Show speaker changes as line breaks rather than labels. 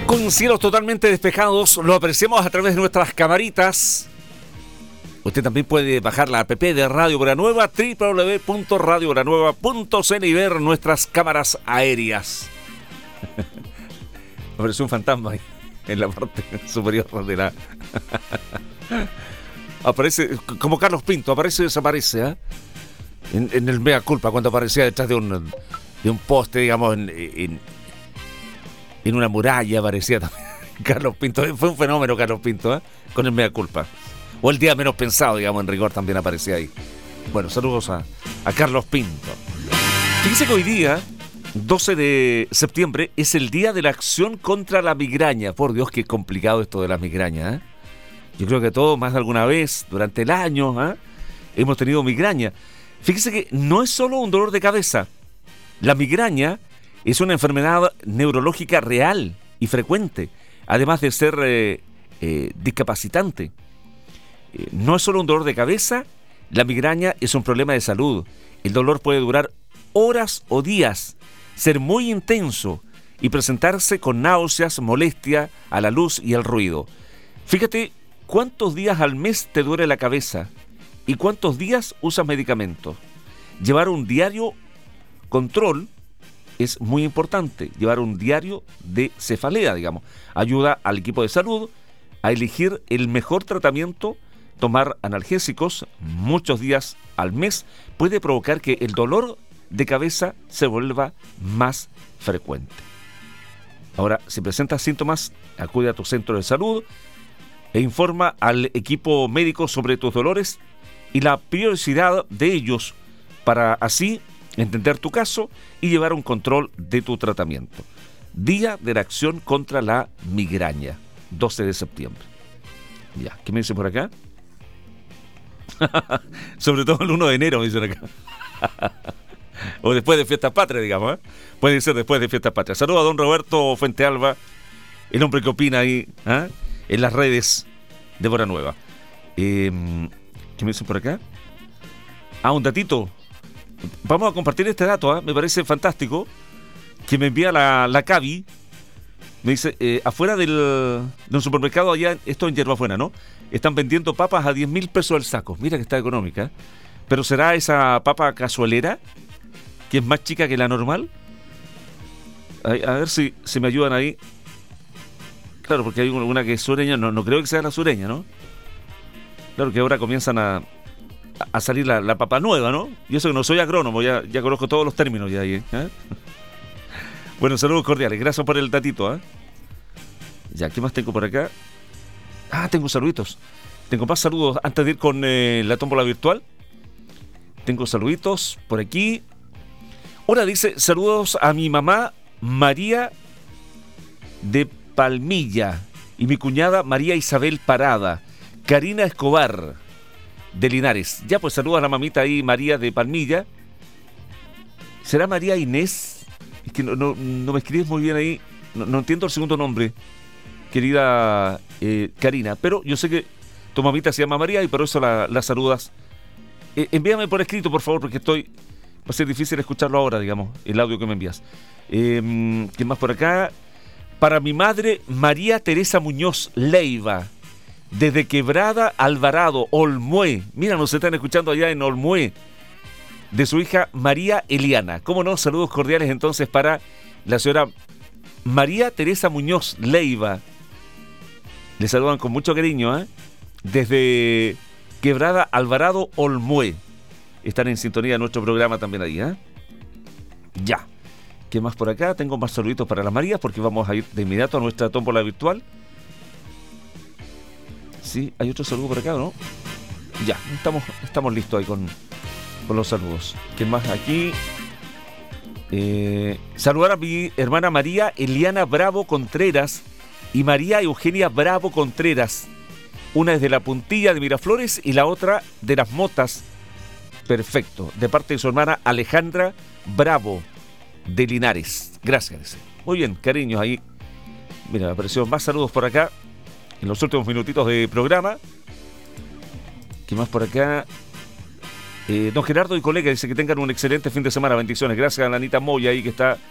Con cielos totalmente despejados, lo apreciamos a través de nuestras camaritas. Usted también puede bajar la app de Radio Boranueva, www.radioboranueva.cl y ver nuestras cámaras aéreas. Apareció un fantasma ahí, en la parte superior de la... Aparece, como Carlos Pinto, aparece y desaparece, ¿eh? En el mea culpa, cuando aparecía detrás de un poste, digamos, en una muralla aparecía también Carlos Pinto. Fue un fenómeno Carlos Pinto, ¿eh? Con el mea culpa. O el día menos pensado, digamos, en rigor también aparecía ahí. Bueno, saludos a Carlos Pinto. Fíjese que hoy día, 12 de septiembre, es el día de la acción contra la migraña. Por Dios, qué complicado esto de la migraña, ¿eh? Yo creo que todos, más de alguna vez, durante el año, ¿eh? Hemos tenido migraña. Fíjese que no es solo un dolor de cabeza. La migraña es una enfermedad neurológica real y frecuente, además de ser discapacitante. No es solo un dolor de cabeza, la migraña es un problema de salud. El dolor puede durar horas o días, ser muy intenso y presentarse con náuseas, molestia a la luz y al ruido. Fíjate cuántos días al mes te duele la cabeza y cuántos días usas medicamentos. Llevar un diario control es muy importante. Llevar un diario de cefalea, digamos, ayuda al equipo de salud a elegir el mejor tratamiento. Tomar analgésicos muchos días al mes puede provocar que el dolor de cabeza se vuelva más frecuente. Ahora, si presentas síntomas, acude a tu centro de salud e informa al equipo médico sobre tus dolores y la periodicidad de ellos para así entender tu caso y llevar un control de tu tratamiento. Día de la acción contra la migraña, 12 de septiembre. Ya, ¿qué me dice por acá? Sobre todo el 1 de enero, me dicen acá. O después de Fiestas Patrias, digamos, ¿eh? Puede ser después de Fiestas Patrias. Saludos a don Roberto Fuentealba, el hombre que opina ahí, ¿eh? En las redes de Boranueva. ¿Qué me dicen por acá? Un datito. Vamos a compartir este dato, ¿eh? Me parece fantástico. Que me envía la Cavi. Me dice, afuera de un supermercado allá, esto en Yerbabuena, ¿no? Están vendiendo papas a 10.000 pesos el saco. Mira que está económica, ¿eh? Pero ¿será esa papa cazuelera, que es más chica que la normal? A ver si me ayudan ahí. Claro, porque hay una que es sureña, no creo que sea la sureña, ¿no? Claro que ahora comienzan a salir la papa nueva, ¿no? Yo eso que no soy agrónomo, ya conozco todos los términos ya ahí, ¿eh? Bueno, saludos cordiales, gracias por el datito, ¿eh? Ya, ¿qué más tengo por acá? Tengo saluditos. Tengo más saludos antes de ir con la tómbola virtual. Tengo saluditos por aquí. Ahora dice, saludos a mi mamá María de Palmilla y mi cuñada María Isabel Parada, Karina Escobar de Linares. Ya, pues saludos a la mamita ahí, María de Palmilla. ¿Será María Inés? Es que no me escribes muy bien ahí. No entiendo el segundo nombre, querida Karina. Pero yo sé que tu mamita se llama María y por eso la saludas. Envíame por escrito, por favor, porque va a ser difícil escucharlo ahora, digamos, el audio que me envías. ¿Quién más por acá? Para mi madre, María Teresa Muñoz Leiva, desde Quebrada Alvarado, Olmué. Mira, nos están escuchando allá en Olmué. De su hija María Eliana. ¿Cómo no? Saludos cordiales entonces para la señora María Teresa Muñoz Leiva. Le saludan con mucho cariño, ¿eh? Desde Quebrada Alvarado, Olmué. Están en sintonía de nuestro programa también ahí, ¿eh? Ya. ¿Qué más por acá? Tengo más saluditos para las Marías porque vamos a ir de inmediato a nuestra tómbola virtual. Sí, hay otro saludo por acá, ¿no? Ya, estamos listos ahí con los saludos. ¿Qué más aquí? Saludar a mi hermana María Eliana Bravo Contreras y María Eugenia Bravo Contreras. Una es de la Puntilla de Miraflores y la otra de Las Motas. Perfecto. De parte de su hermana Alejandra Bravo de Linares. Gracias. Muy bien, cariños ahí. Mira, me aparecieron más saludos por acá en los últimos minutitos de programa. ¿Qué más por acá? Don Gerardo y colega dice que tengan un excelente fin de semana. Bendiciones. Gracias a la Anita Moya ahí que está